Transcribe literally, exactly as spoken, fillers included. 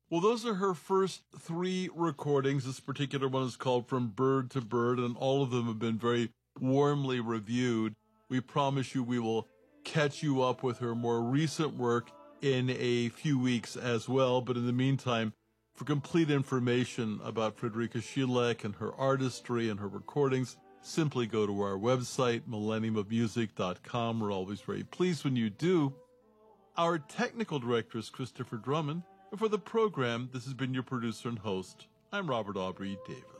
Well, those are her first three recordings. This particular one is called From Bird to Bird, and all of them have been very warmly reviewed. We promise you we will catch you up with her more recent work in a few weeks as well. But in the meantime, for complete information about Friederike Schieleck and her artistry and her recordings, simply go to our website, millennium of music dot com. We're always very pleased when you do. Our technical director is Christopher Drummond. And for the program, this has been your producer and host. I'm Robert Aubrey Davis.